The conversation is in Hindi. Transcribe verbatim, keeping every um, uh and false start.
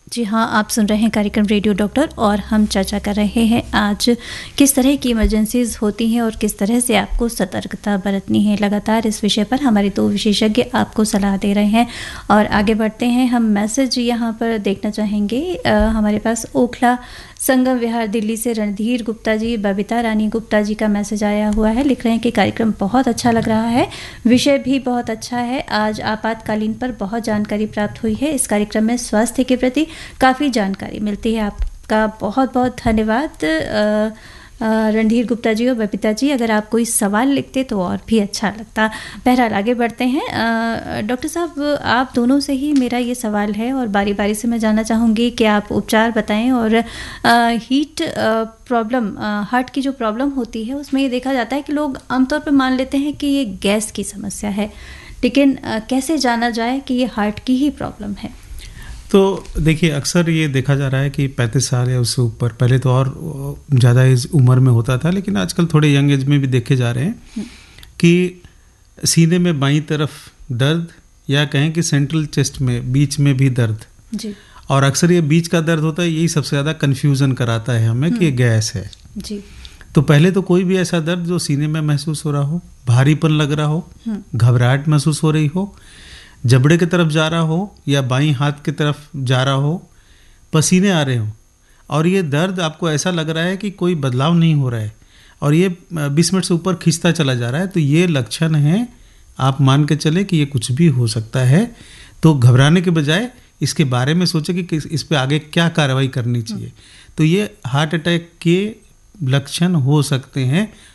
जी हाँ, आप सुन रहे हैं कार्यक्रम रेडियो डॉक्टर और हम चर्चा कर रहे हैं आज किस तरह की इमरजेंसीज होती हैं और किस तरह से आपको सतर्कता बरतनी है। लगातार इस विषय पर हमारे दो विशेषज्ञ आपको सलाह दे रहे हैं और आगे बढ़ते हैं। हम मैसेज यहाँ पर देखना चाहेंगे। आ, हमारे पास ओखला संगम विहार दिल्ली से रणधीर गुप्ता जी, बबीता रानी गुप्ता जी का मैसेज आया हुआ है। लिख रहे हैं कि कार्यक्रम बहुत अच्छा लग रहा है, विषय भी बहुत अच्छा है। आज आपातकालीन पर बहुत जानकारी प्राप्त हुई है। इस कार्यक्रम में स्वास्थ्य के प्रति काफ़ी जानकारी मिलती है। आपका बहुत बहुत धन्यवाद रणधीर गुप्ता जी और बबीता जी। अगर आप कोई सवाल लिखते तो और भी अच्छा लगता। बहरहाल आगे बढ़ते हैं। डॉक्टर साहब, आप दोनों से ही मेरा ये सवाल है और बारी बारी से मैं जानना चाहूँगी कि आप उपचार बताएं। और आ, हीट प्रॉब्लम, हार्ट की जो प्रॉब्लम होती है उसमें ये देखा जाता है कि लोग आमतौर पर मान लेते हैं कि ये गैस की समस्या है, लेकिन आ, कैसे जाना जाए कि ये हार्ट की ही प्रॉब्लम है? तो देखिए, अक्सर ये देखा जा रहा है कि पैंतीस साल या उससे ऊपर, पहले तो और ज़्यादा एज उम्र में होता था, लेकिन आजकल थोड़े यंग एज में भी देखे जा रहे हैं कि सीने में बाईं तरफ दर्द, या कहें कि सेंट्रल चेस्ट में बीच में भी दर्द जी। और अक्सर ये बीच का दर्द होता है, यही सबसे ज़्यादा कन्फ्यूज़न कराता है हमें कि ये गैस है जी। तो पहले तो कोई भी ऐसा दर्द जो सीने में महसूस हो रहा हो, भारीपन लग रहा हो, घबराहट महसूस हो रही हो, जबड़े की तरफ जा रहा हो या बाईं हाथ की तरफ जा रहा हो, पसीने आ रहे हो और ये दर्द आपको ऐसा लग रहा है कि कोई बदलाव नहीं हो रहा है और ये बीस मिनट से ऊपर खींचता चला जा रहा है, तो ये लक्षण है। आप मान के चले कि ये कुछ भी हो सकता है। तो घबराने के बजाय इसके बारे में सोचे कि इस पे आगे क्या कार्रवाई करनी चाहिए। तो ये हार्ट अटैक के लक्षण हो सकते हैं